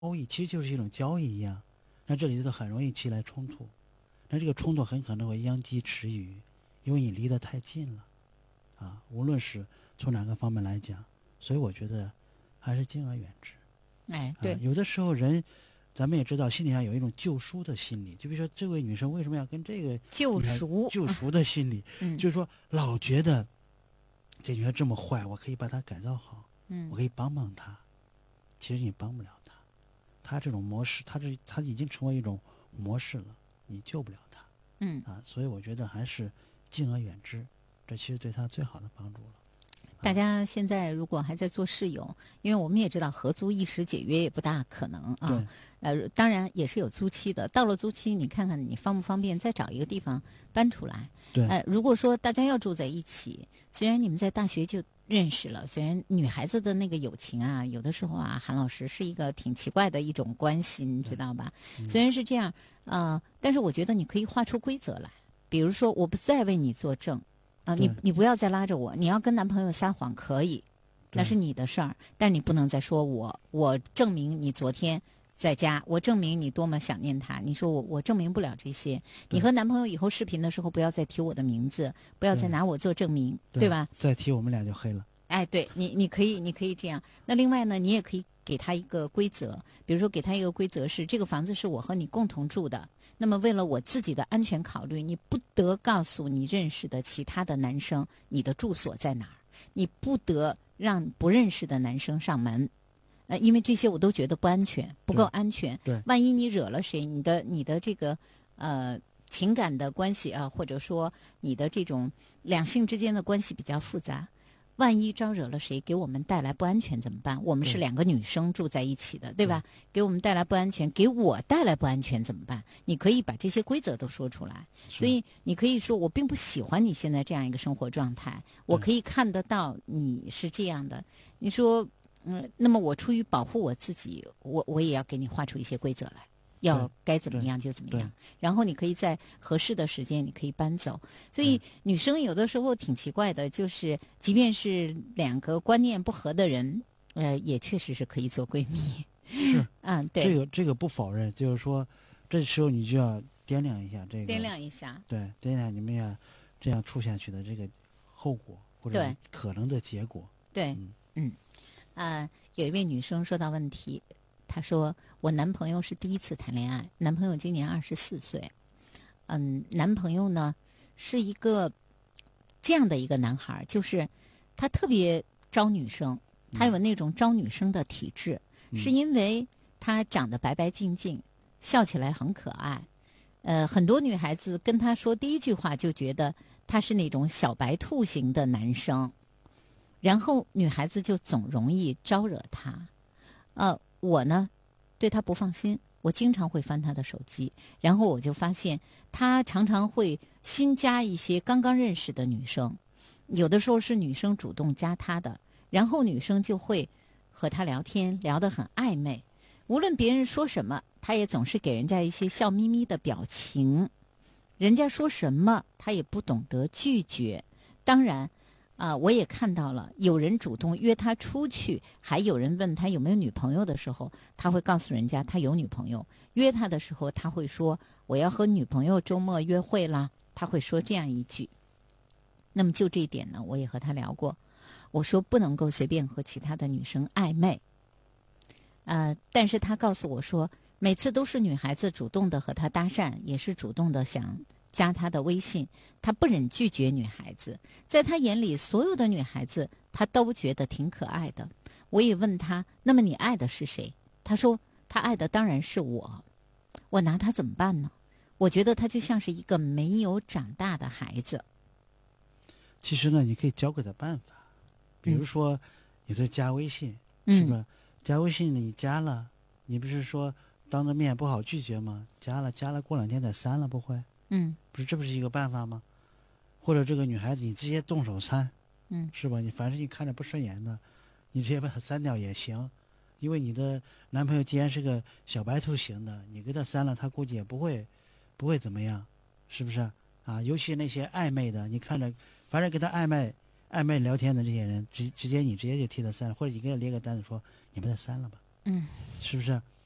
易，其实就是一种交易一样。那这里头很容易起来冲突，那这个冲突很可能会殃及池鱼，因为你离得太近了，无论是从哪个方面来讲，所以我觉得还是敬而远之。 哎，对， 有的时候人，咱们也知道心理上有一种救赎的心理，就比如说这位女生为什么要跟这个救赎的心理，就是说老觉得这女孩这么坏，我可以把她改造好，我可以帮帮她，其实你帮不了她，她这种模式，她已经成为一种模式了，你救不了她。所以我觉得还是敬而远之，这其实对她最好的帮助了。 大家现在如果还在做室友，因为我们也知道合租一时解约也不大可能啊。当然也是有租期的，到了租期，你看看你方不方便再找一个地方搬出来。 对， 如果说大家要住在一起，虽然你们在大学就认识了，虽然女孩子的那个友情啊，有的时候啊，韩老师是一个挺奇怪的一种关系，你知道吧？虽然是这样，但是我觉得你可以画出规则来，比如说我不再为你作证。你不要再拉着我，你要跟男朋友撒谎可以，那是你的事儿，但你不能再说我证明你昨天在家，我证明你多么想念他，你说我证明不了这些。你和男朋友以后视频的时候不要再提我的名字，不要再拿我做证明，对吧？ 再提我们俩就黑了。 哎，对，你可以这样。那另外呢，你也可以给他一个规则，比如说给他一个规则是，这个房子是我和你共同住的。那么为了我自己的安全考虑，你不得告诉你认识的其他的男生你的住所在哪儿，你不得让不认识的男生上门。因为这些我都觉得不安全，不够安全。 对， 万一你惹了谁，你的这个情感的关系啊，或者说你的这种两性之间的关系比较复杂。万一招惹了谁，给我们带来不安全怎么办？我们是两个女生住在一起的，对吧？给我们带来不安全，给我带来不安全怎么办？你可以把这些规则都说出来。所以你可以说，我并不喜欢你现在这样一个生活状态，我可以看得到你是这样的。你说，那么我出于保护我自己，我也要给你画出一些规则来。要该怎么样就怎么样，然后你可以在合适的时间你可以搬走。所以女生有的时候挺奇怪的，就是即便是两个观念不合的人，也确实是可以做闺蜜。 是， 对， 这个不否认，就是说，这时候你就要掂量一下这个， 掂量一下， 对，掂量你们俩这样处下去的这个后果或者可能的结果。 对，有一位女生说到问题。她说：“我男朋友是第一次谈恋爱，男朋友今年24岁。男朋友呢是一个这样的一个男孩，就是他特别招女生，他有那种招女生的体质，是因为他长得白白净净，笑起来很可爱。很多女孩子跟他说第一句话就觉得他是那种小白兔型的男生，然后女孩子就总容易招惹他。我呢，对他不放心，我经常会翻他的手机，然后我就发现他常常会新加一些刚刚认识的女生，有的时候是女生主动加他的，然后女生就会和他聊天，聊得很暧昧。无论别人说什么，他也总是给人家一些笑眯眯的表情，人家说什么他也不懂得拒绝。当然我也看到了，有人主动约他出去，还有人问他有没有女朋友的时候，他会告诉人家他有女朋友。约他的时候，他会说我要和女朋友周末约会啦，他会说这样一句。那么就这一点呢，我也和他聊过，我说不能够随便和其他的女生暧昧。但是他告诉我说，每次都是女孩子主动的和他搭讪，也是主动的想加他的微信，他不忍拒绝女孩子，在他眼里所有的女孩子他都觉得挺可爱的。我也问他，那么你爱的是谁？他说他爱的当然是我。我拿他怎么办呢？我觉得他就像是一个没有长大的孩子。 其实呢，你可以教给他办法，比如说你说加微信，是吧？加微信你加了，你不是说当着面不好拒绝吗？加了过2天再删了，不会？这不是一个办法吗？或者这个女孩子你直接动手删，是吧？你凡是你看着不顺眼的，你直接把它删掉也行，因为你的男朋友既然是个小白兔型的，你给他删了，他估计也不会怎么样，是不是啊？尤其那些暧昧的，你看着凡是跟他暧昧聊天的这些人，直接就替他删了，或者你给他列个单子说你把他删了吧，是不是？